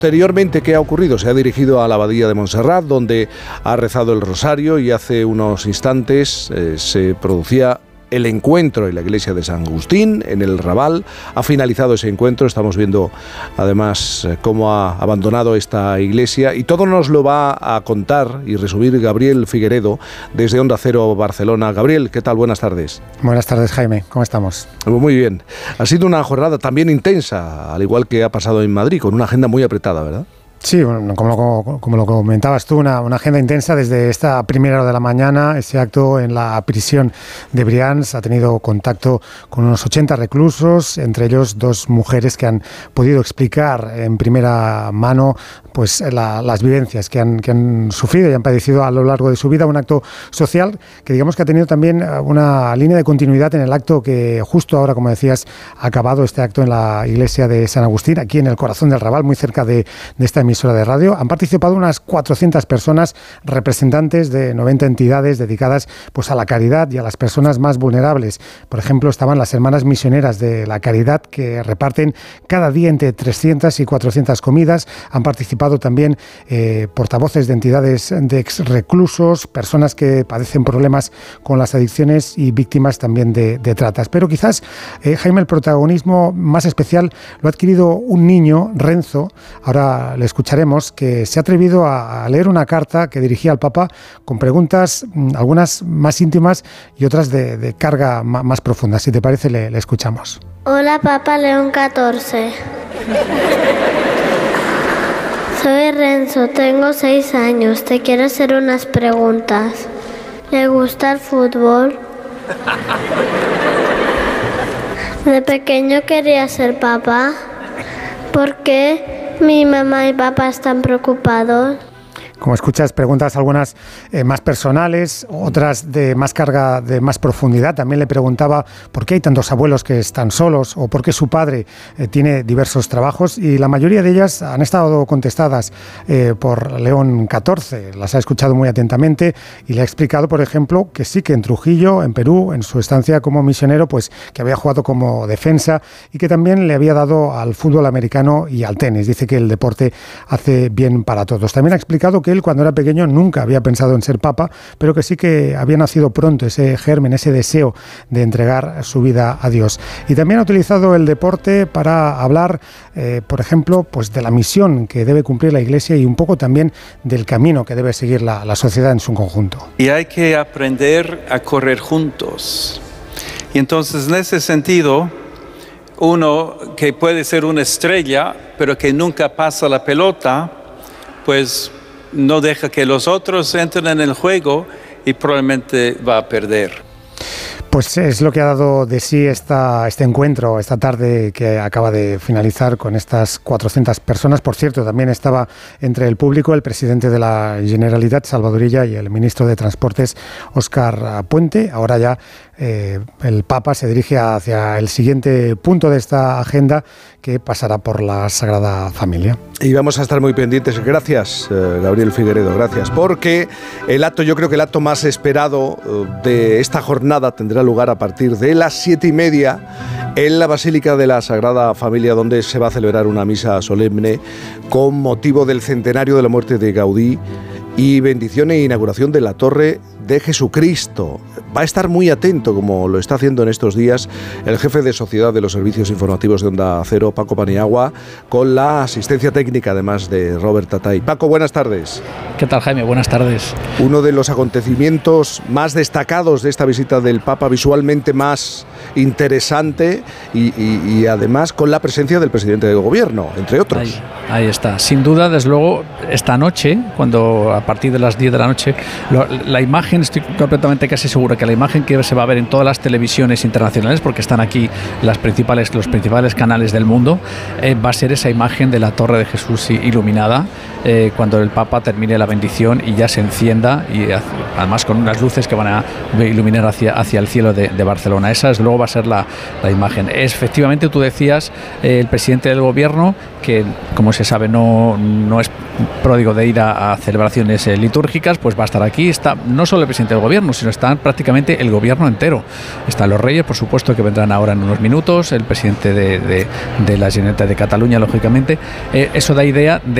Posteriormente, ¿qué ha ocurrido? Se ha dirigido a la abadía de Montserrat, donde ha rezado el rosario, y hace unos instantes se producía el encuentro en la iglesia de San Agustín, en el Raval. Ha finalizado ese encuentro, estamos viendo además cómo ha abandonado esta iglesia, y todo nos lo va a contar y resumir Gabriel Figueredo desde Onda Cero Barcelona. Gabriel, ¿qué tal? Buenas tardes. Buenas tardes, Jaime, ¿cómo estamos? Muy bien. Ha sido una jornada también intensa, al igual que ha pasado en Madrid, con una agenda muy apretada, ¿verdad? Sí, como lo comentabas tú, una agenda intensa desde esta primera hora de la mañana. Ese acto en la prisión de Brians ha tenido contacto con unos 80 reclusos, entre ellos 2 mujeres que han podido explicar en primera mano pues las vivencias que han sufrido y han padecido a lo largo de su vida. Un acto social que digamos que ha tenido también una línea de continuidad en el acto que justo ahora, como decías, ha acabado, este acto en la iglesia de San Agustín, aquí en el corazón del Raval, muy cerca de esta emisora de radio. Han participado unas 400 personas, representantes de 90 entidades dedicadas pues a la caridad y a las personas más vulnerables. Por ejemplo, estaban las hermanas misioneras de la caridad, que reparten cada día entre 300 y 400 comidas. Han participado también portavoces de entidades de exreclusos, personas que padecen problemas con las adicciones y víctimas también de tratas. Pero quizás, Jaime, el protagonismo más especial lo ha adquirido un niño, Renzo, ahora le escucharemos, que se ha atrevido a leer una carta que dirigía al Papa con preguntas, algunas más íntimas y otras de carga más profunda. Si te parece, le escuchamos. Hola, Papa León XIV. Soy Renzo, tengo 6 años. Te quiero hacer unas preguntas. ¿Le gusta el fútbol? De pequeño quería ser papá. ¿Por qué mi mamá y papá están preocupados? Como escuchas, preguntas algunas más personales, otras de más carga, de más profundidad. También le preguntaba por qué hay tantos abuelos que están solos o por qué su padre tiene diversos trabajos, y la mayoría de ellas han estado contestadas por León XIV. Las ha escuchado muy atentamente y le ha explicado, por ejemplo, que sí, que en Trujillo, en Perú, en su estancia como misionero, pues que había jugado como defensa y que también le había dado al fútbol americano y al tenis. Dice que el deporte hace bien para todos. También ha explicado que él, cuando era pequeño, nunca había pensado en ser papa, pero que sí que había nacido pronto ese germen, ese deseo de entregar su vida a Dios. Y también ha utilizado el deporte para hablar, por ejemplo, pues de la misión que debe cumplir la Iglesia y un poco también del camino que debe seguir la sociedad en su conjunto. Y hay que aprender a correr juntos. Y entonces, en ese sentido, uno que puede ser una estrella, pero que nunca pasa la pelota, pues no deja que los otros entren en el juego y probablemente va a perder. Pues es lo que ha dado de sí este encuentro esta tarde que acaba de finalizar con estas 400 personas. Por cierto, también estaba entre el público el presidente de la Generalitat, Salvador Illa, y el ministro de Transportes, Óscar Puente. Ahora ya el Papa se dirige hacia el siguiente punto de esta agenda, que pasará por la Sagrada Familia. Y vamos a estar muy pendientes. Gracias, Gabriel Figueredo, gracias. Porque el acto, yo creo que el acto más esperado de esta jornada tendrá lugar a partir de las 7:30 en la Basílica de la Sagrada Familia, donde se va a celebrar una misa solemne con motivo del centenario de la muerte de Gaudí y bendición e inauguración de la Torre de Jesucristo. Va a estar muy atento, como lo está haciendo en estos días, el jefe de Sociedad de los Servicios Informativos de Onda Cero, Paco Paniagua, con la asistencia técnica, además, de Robert Tatay. Paco, buenas tardes. ¿Qué tal, Jaime? Buenas tardes. Uno de los acontecimientos más destacados de esta visita del Papa, visualmente más interesante y además con la presencia del presidente del Gobierno, entre otros. Ahí está. Sin duda, desde luego, esta noche, cuando a partir de las 10 de la noche, la imagen, estoy completamente casi seguro que la imagen que se va a ver en todas las televisiones internacionales, porque están aquí los principales canales del mundo, va a ser esa imagen de la Torre de Jesús iluminada, cuando el Papa termine la bendición y ya se encienda, y además con unas luces que van a iluminar hacia el cielo de Barcelona. Esa, desde luego, va a ser la imagen. Efectivamente, tú decías, el presidente del Gobierno, que como se sabe no es pródigo de ir a celebraciones litúrgicas, pues va a estar aquí. No solo solo el presidente del gobierno, sino está prácticamente el gobierno entero. Están los reyes, por supuesto, que vendrán ahora en unos minutos, el presidente de la Generalitat de Cataluña, lógicamente. Eso da idea de